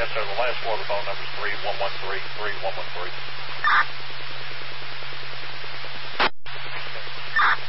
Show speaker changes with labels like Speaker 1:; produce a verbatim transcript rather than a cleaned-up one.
Speaker 1: Yes, sir. The last four of the phone number is three one one three, three one one three.